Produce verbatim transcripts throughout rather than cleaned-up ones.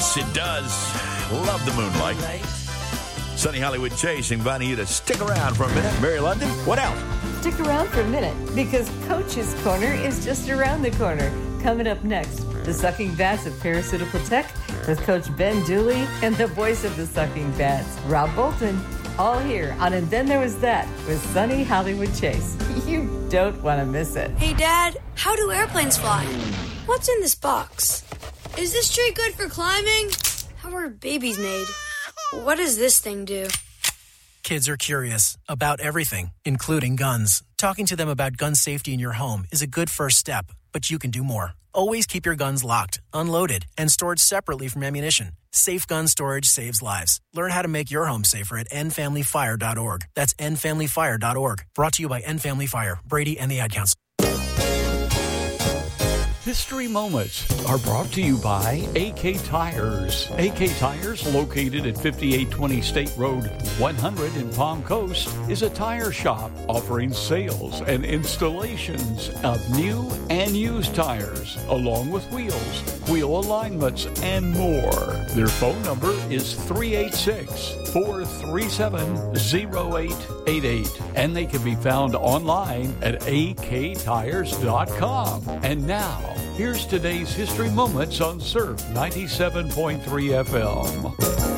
Yes, it does. Love the moonlight. Sunny Hollywood Chase inviting you to stick around for a minute. Mary London, what else? Stick around for a minute because Coach's Corner is just around the corner. Coming up next, the Sucking Bats of Parasitical Tech with Coach Ben Dooley and the voice of the Sucking Bats, Rob Bolton. All here on And Then There Was That with Sunny Hollywood Chase. You don't want to miss it. Hey, Dad, how do airplanes fly? What's in this box? Is this tree good for climbing? How are babies made? What does this thing do? Kids are curious about everything, including guns. Talking to them about gun safety in your home is a good first step, but you can do more. Always keep your guns locked, unloaded, and stored separately from ammunition. Safe gun storage saves lives. Learn how to make your home safer at end family fire dot org. That's end family fire dot org. Brought to you by End Family Fire, Brady, and the Ad Council. History Moments are brought to you by A K Tires. A K Tires, located at fifty-eight twenty State Road one hundred in Palm Coast, is a tire shop offering sales and installations of new and used tires, along with wheels, wheel alignments, and more. Their phone number is three eight six, four three seven, zero eight eight eight, and they can be found online at a k tires dot com. And now, here's today's History Moments on Surf ninety-seven point three F M.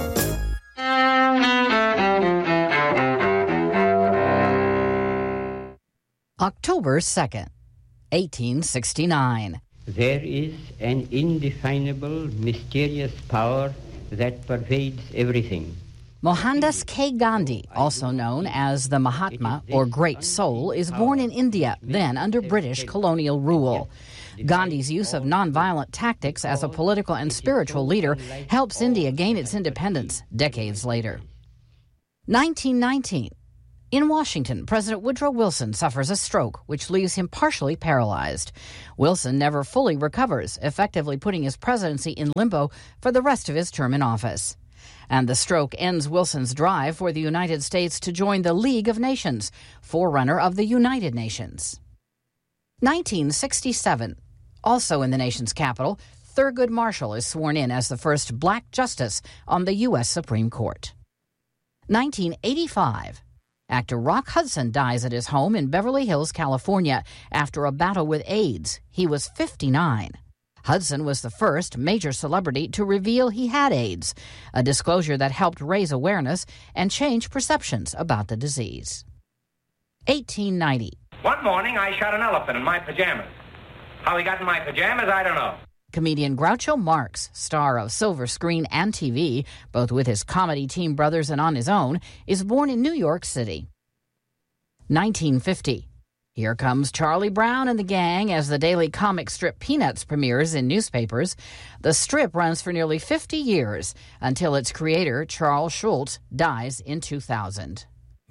October second, eighteen sixty-nine. There is an indefinable, mysterious power that pervades everything. Mohandas K. Gandhi, also known as the Mahatma or Great Soul, is born in India, then under British colonial rule. Gandhi's use of nonviolent tactics as a political and spiritual leader helps India gain its independence decades later. nineteen nineteen. In Washington, President Woodrow Wilson suffers a stroke, which leaves him partially paralyzed. Wilson never fully recovers, effectively putting his presidency in limbo for the rest of his term in office. And the stroke ends Wilson's drive for the United States to join the League of Nations, forerunner of the United Nations. nineteen sixty-seven. Also in the nation's capital, Thurgood Marshall is sworn in as the first black justice on the U S Supreme Court. nineteen eighty-five. Actor Rock Hudson dies at his home in Beverly Hills, California, after a battle with AIDS. He was fifty-nine. Hudson was the first major celebrity to reveal he had AIDS, a disclosure that helped raise awareness and change perceptions about the disease. eighteen ninety. One morning, I shot an elephant in my pajamas. How he got in my pajamas, I don't know. Comedian Groucho Marx, star of silver screen and T V, both with his comedy team brothers and on his own, is born in New York City. nineteen fifty. Here comes Charlie Brown and the gang as the daily comic strip Peanuts premieres in newspapers. The strip runs for nearly fifty years until its creator, Charles Schulz, dies in two thousand.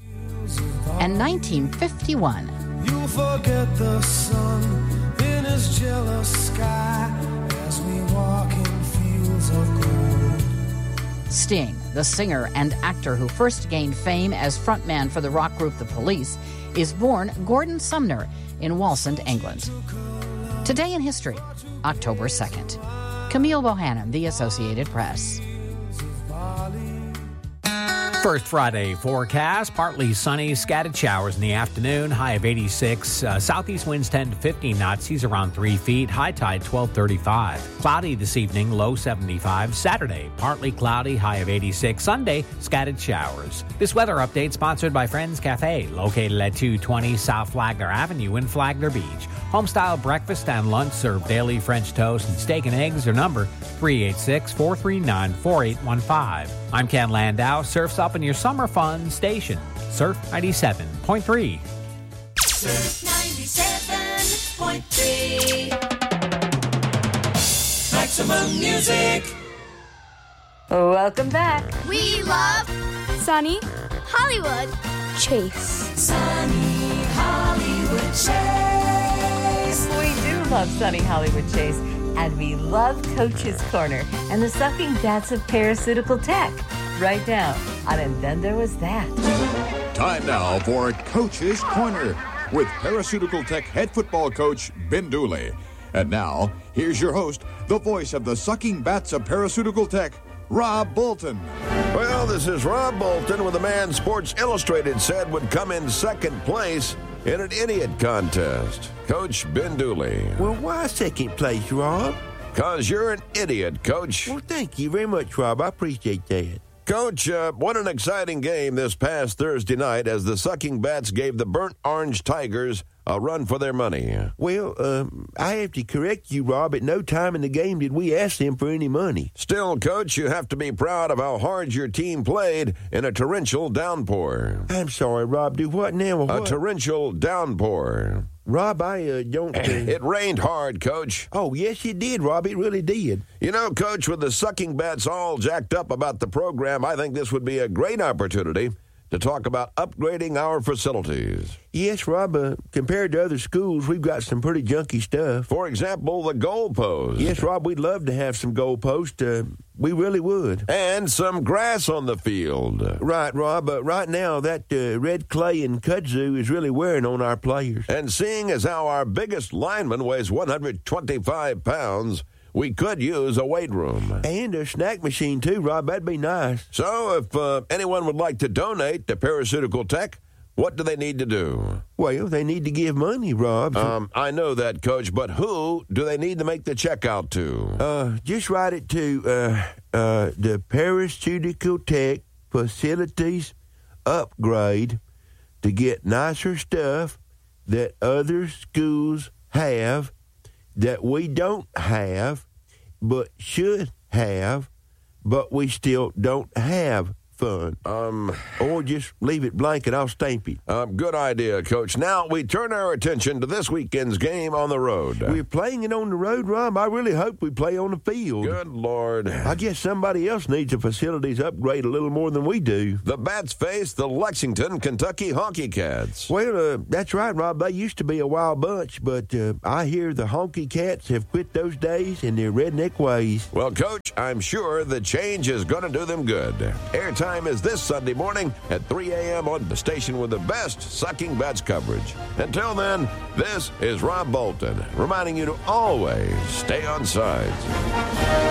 And nineteen fifty-one. You'll forget the sun in his jealous sky as we walk in fields of gold. Sting, the singer and actor who first gained fame as frontman for the rock group The Police, is born Gordon Sumner in Wallsend, England. Today in history, October second. Camille Bohannon, The Associated Press. First Friday forecast, partly sunny, scattered showers in the afternoon, high of eighty-six. Uh, southeast winds ten to fifteen knots, seas around three feet, high tide twelve thirty-five. Cloudy this evening, low seventy-five. Saturday, partly cloudy, high of eighty-six. Sunday, scattered showers. This weather update sponsored by Friends Cafe, located at two twenty South Flagler Avenue in Flagler Beach. Homestyle breakfast and lunch serve daily French toast and steak and eggs. Their number, three eight six, four three nine, four eight one five. I'm Ken Landau. Surf's up in your summer fun station. Surf ninety-seven point three. Surf ninety-seven point three. Maximum music. Welcome back. We love Sunny Hollywood Chase. Sunny Hollywood Chase. We do love Sunny Hollywood Chase. And we love Coach's Corner and the Sucking Bats of Parasitical Tech. Right now on And Then There Was That. Time now for Coach's Corner with Parasitical Tech head football coach Ben Dooley. And now, here's your host, the the voice of the sucking bats of Paraceutical Tech, Rob Bolton. Well, this is Rob Bolton with a man Sports Illustrated said would come in second place in an idiot contest. Coach Ben Dooley. Well, why second place, Rob? Because you're an idiot, Coach. Well, thank you very much, Rob. I appreciate that. Coach, uh, what an exciting game this past Thursday night as the Sucking Bats gave the Burnt Orange Tigers a run for their money. Well, um, I have to correct you, Rob. At no time in the game did we ask them for any money. Still, Coach, you have to be proud of how hard your team played in a torrential downpour. I'm sorry, Rob. Do what now? What? A torrential downpour. Rob, I uh, don't... Uh... It rained hard, Coach. Oh, yes, it did, Rob. It really did. You know, Coach, with the Sucking Bats all jacked up about the program, I think this would be a great opportunity to talk about upgrading our facilities. Yes, Rob, uh, compared to other schools, we've got some pretty junky stuff. For example, the goalpost. Yes, Rob, we'd love to have some goalposts. Uh, we really would. And some grass on the field. Right, Rob, but right now that uh, red clay and kudzu is really wearing on our players. And seeing as how our biggest lineman weighs one hundred twenty-five pounds, we could use a weight room. And a snack machine, too, Rob. That'd be nice. So if uh, anyone would like to donate to Paraceutical Tech, what do they need to do? Well, they need to give money, Rob. Um, I know that, Coach, but who do they need to make the check out to? Uh, just write it to uh, uh, the Paraceutical Tech Facilities Upgrade to get nicer stuff that other schools have that we don't have, but should have, but we still don't have fun. Um, or just leave it blank and I'll stamp it. Um, good idea, Coach. Now we turn our attention to this weekend's game on the road. We're playing it on the road, Rob. I really hope we play on the field. Good Lord. I guess somebody else needs the facilities upgrade a little more than we do. The Bats face the Lexington, Kentucky Honky Cats. Well, uh, that's right, Rob. They used to be a wild bunch, but uh, I hear the Honky Cats have quit those days and their redneck ways. Well, Coach, I'm sure the change is going to do them good. Airtime is this Sunday morning at three a.m. on the station with the best Sucking Bats coverage. Until then, this is Rob Bolton reminding you to always stay on sides.